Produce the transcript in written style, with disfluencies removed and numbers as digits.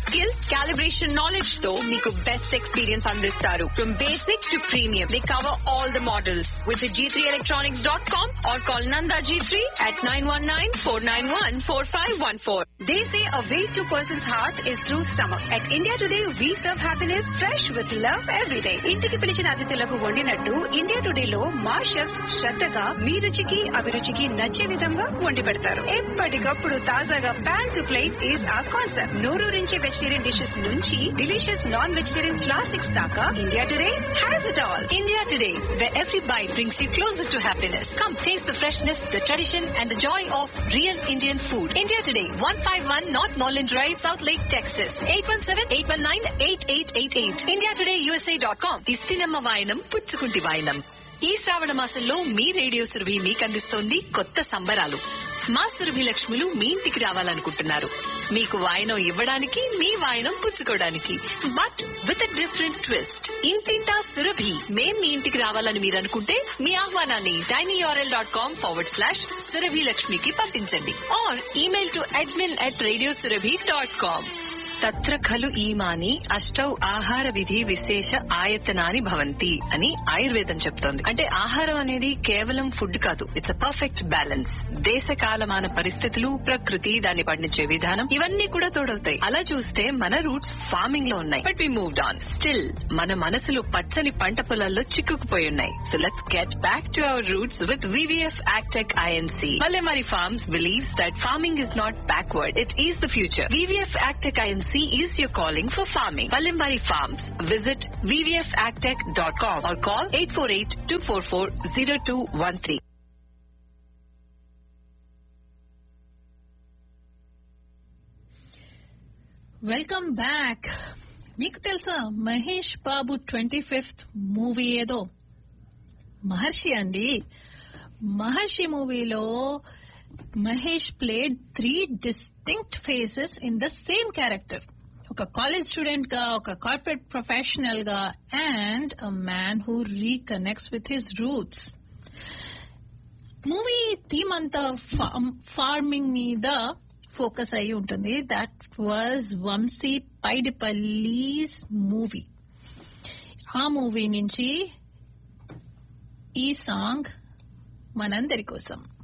skills, calibration knowledge తో మీకు best experience అందిస్తారు. From basic to premium, they cover all the models. Visit g3electronics.com or call Nanda G3 at 919-491-4514. They say a way to person's heart is through stomach. At India Today, we serve happiness fresh with love every day. ఇంటికి పిలిచిన అతిథులకు వండినట్టు India today లో మా chefs శ్రద్ధగా మీ రుచికి అభిరుచికి నచ్చే విధంగా వండి పెడతారు. ఎప్పటికప్పుడు తాజాగా pan to plate is are concept. నూరూరించే vegetarian dishes నుంచి డిలీషియస్ నాన్ వెజిటేరియన్ క్లాసిక్స్ దాకా India today has it all. India today, where every bite brings you closer to happiness. Come taste the freshness, the tradition and the joy of real Indian food. India Today, 151 North Norland Drive, South Lake, Texas. 817-819-8888. IndiaTodayUSA.com. ఇస్తినమ్మ వాయనం పుచ్చుకుంటి వాయనం. ఈ శ్రావణ మాసంలో మీ radio Surabhi మీకు అందిస్తోంది కొత్త సంబరాలు. మా సురభి లక్ష్ములు మీ ఇంటికి రావాలనుకుంటున్నారు. మీకు వాయనం ఇవ్వడానికి, మీ వాయనం పుచ్చుకోవడానికి. But with a different twist. ఇంటింటా సురభి. మేం మీ ఇంటికి రావాలని మీరు అనుకుంటే మీ ఆహ్వానాన్ని tinyurl.com/సురభి లక్ష్మికి పంపించండి. Are email to admin@radiosurabhi.com. తత్ర ఖలు ఈమాని అష్టౌ ఆహార విధి విశేష ఆయతనాని భవంతి అని ఆయుర్వేదం చెప్తోంది. అంటే ఆహారం అనేది కేవలం ఫుడ్ కాదు, ఇట్స్ అ పర్ఫెక్ట్ బ్యాలెన్స్. దేశ కాలమాన పరిస్థితులు, ప్రకృతి, దాన్ని పండించే విధానం, ఇవన్నీ కూడా తోడవుతాయి. అలా చూస్తే మన రూట్స్ ఫార్మింగ్ లో ఉన్నాయి. But we moved on. Still మన మనసులు పచ్చని పంట పొలాల్లో చిక్కుకుపోయి ఉన్నాయి. So let's get back to our roots with VVF Agtech Inc. Vallemari Farms believes that farming is not backward, it is the future. VVF Agtech Inc. is your calling for farming. Vallemari Farms. Visit vvfagtech.com or call 848-244-0213. Welcome back. మీకు తెలుసా Mahesh Babu 25th movie ఏదో మహర్షి అండి. మహర్షి మూవీలో Mahesh played 3 distinct phases in the same character. ఒక college student గా, ఒక corporate professional గా, and a man who రీకనెక్ట్స్ with his roots. Movie theme అంతా ఫార్మింగ్ మీద ఫోకస్ అయి ఉంటుంది. That was Vamsi పైడిపల్లీస్ movie. ఆ మూవీ నుంచి ఈ సాంగ్ మనందరి కోసం.